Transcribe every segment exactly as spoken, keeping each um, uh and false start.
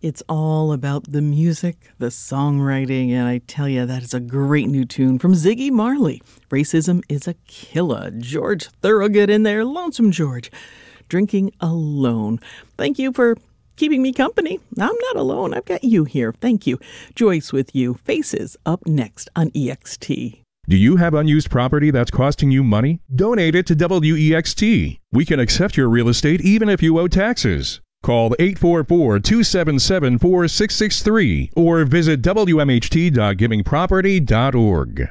It's all about the music, the songwriting, and I tell you, that is a great new tune from Ziggy Marley. Racism is a killer. George Thorogood in there, Lonesome George, Drinking Alone. Thank you for keeping me company. I'm not alone. I've got you here. Thank you. Joyce with you. Faces up next on E X T. Do you have unused property that's costing you money? Donate it to W E X T. We can accept your real estate even if you owe taxes. Call eight four four, two seven seven, four six six three or visit W M H T dot giving property dot org.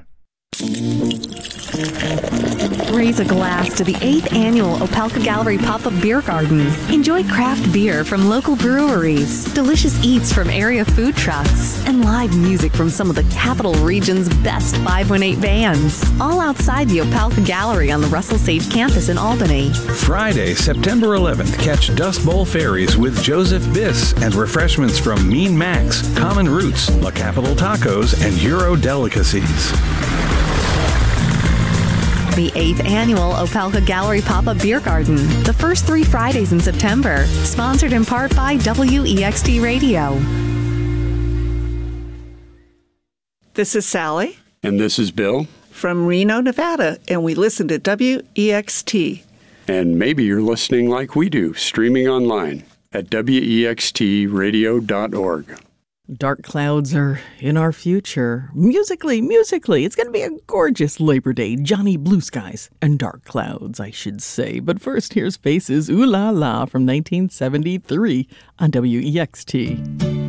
Raise a glass to the eighth Annual Opelka Gallery Pop-Up Beer Garden. Enjoy craft beer from local breweries, delicious eats from area food trucks, and live music from some of the Capital Region's best five one eight bands. All outside the Opelka Gallery on the Russell Sage campus in Albany. Friday, September eleventh, catch Dust Bowl Ferries with Joseph Biss and refreshments from Mean Max, Common Roots, La Capital Tacos, and Euro Delicacies. The eighth Annual Opelka Gallery Pop-Up Beer Garden, the first three Fridays in September. Sponsored in part by W E X T Radio. This is Sally. And this is Bill. From Reno, Nevada, and we listen to W E X T. And maybe you're listening like we do, streaming online at W E X T radio dot org. Dark clouds are in our future. Musically, musically, it's going to be a gorgeous Labor Day. Johnny Blue Skies and Dark Clouds, I should say. But first, here's Faces Ooh La La from nineteen seventy-three on W E X T.